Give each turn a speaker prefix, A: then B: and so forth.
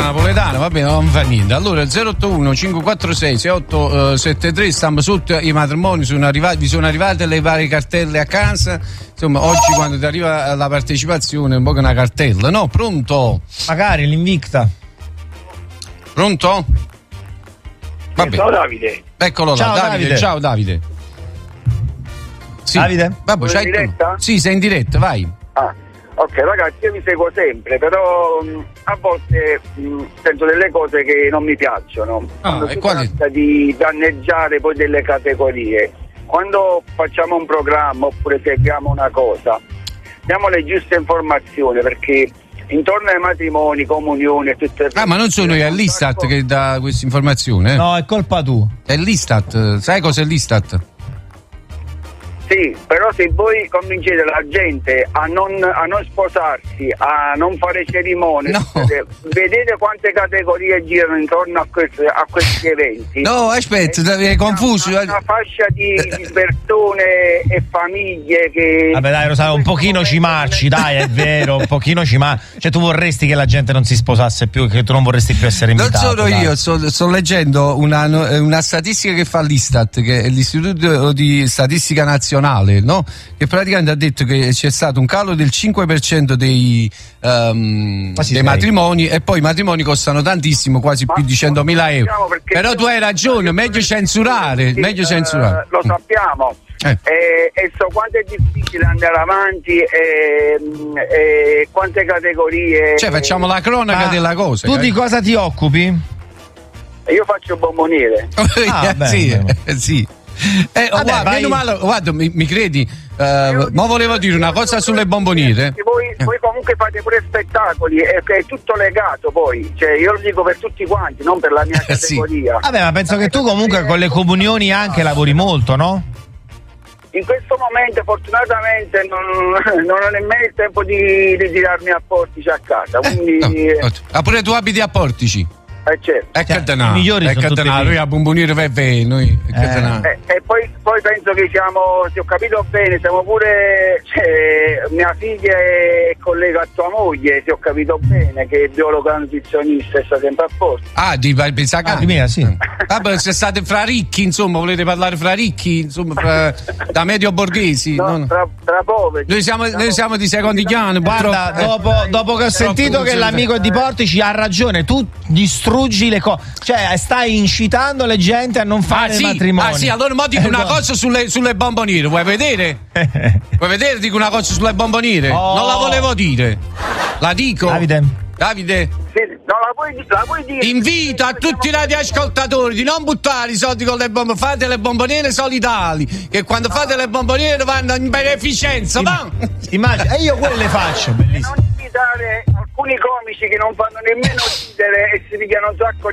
A: napoletana, va bene, non fa niente. Allora 081 546 6873, stiamo sotto i matrimoni, vi sono arrivate le varie cartelle a casa. Insomma, oggi quando ti arriva la partecipazione è un po' che una cartella, no? Pronto?
B: Magari l'Invicta.
A: Pronto? Vabbè.
C: Ciao Davide.
A: Eccolo là,
B: Ciao,
A: Davide. Ciao Davide. Sì.
B: Davide?
A: Vabbè,
C: Sei in diretta?
A: Sì, sei in diretta, vai.
C: Ok ragazzi, io vi seguo sempre, però a volte sento delle cose che non mi piacciono. Quando si tratta di danneggiare poi delle categorie. Quando facciamo un programma oppure seguiamo una cosa, diamo le giuste informazioni, perché intorno ai matrimoni, comunioni e tutte le
A: ma non sono io, è l'Istat che dà questa informazione?
B: No, è colpa tua.
A: È l'Istat, sai cos'è l'Istat?
C: Sì, però se voi convincete la gente a non sposarsi, a non fare cerimonie, vedete quante categorie girano intorno a questi eventi.
A: No, aspetta, è confuso.
C: Una fascia di persone e famiglie che...
B: Vabbè dai, Rosario, un pochino ci marci, dai, è vero, un pochino ci marci. Cioè tu vorresti che la gente non si sposasse più, che tu non vorresti più essere invitato.
A: Non sono
B: dai.
A: io, sto leggendo una statistica che fa l'Istat, che è l'Istituto di Statistica Nazionale, no? Che praticamente ha detto che c'è stato un calo del 5% dei matrimoni, e poi i matrimoni costano tantissimo, quasi più di 100.000 euro. Però tu hai ragione, meglio censurare,
C: lo sappiamo. E so quanto è difficile andare avanti e quante categorie.
A: Cioè facciamo la cronaca della cosa.
B: Tu di cosa ti occupi?
C: Io faccio bomboniere.
A: Sì. Guarda, mi credi? Ma volevo dire una cosa sulle bomboniere.
C: Voi comunque fate pure spettacoli, è tutto legato poi. Cioè, io lo dico per tutti quanti, non per la mia categoria.
B: Vabbè, ma penso che tu comunque con le comunioni anche lavori molto, no?
C: In questo momento fortunatamente non ho nemmeno il tempo di girarmi a Portici a casa, quindi...
A: pure tu abiti a Portici?
C: Certo.
A: Noi a bomboniere noi
C: e poi penso che se ho capito bene, siamo pure, mia figlia è collega a tua moglie, se ho capito bene, che è biologa nutrizionista e sta sempre a posto.
A: Di Pensacanti?
B: Di me, sì.
A: Se state fra ricchi, insomma, volete parlare fra ricchi, insomma, da medio borghesi?
C: No, tra poveri.
A: Noi siamo di secondigliano.
B: Guarda, dopo che ho sentito che l'amico è di Portici, ha ragione, tu distruggi le cose, cioè stai incitando le gente a non fare matrimoni.
A: Allora mo dico una cosa sulle bomboniere, vuoi vedere? Vuoi vedere? Dico una cosa sulle bomboniere. Non la volevo dire, la dico. Davide?
C: Sì, no, la puoi dire.
A: Invito a tutti i radioascoltatori di non buttare i soldi con le bomboniere, fate le bomboniere solidali, che quando fate le bomboniere vanno in beneficenza.
B: Immagina, e io quelle le faccio, bellissimo.
C: Non invitare alcuni comici che non fanno nemmeno ridere e si pigliano un sacco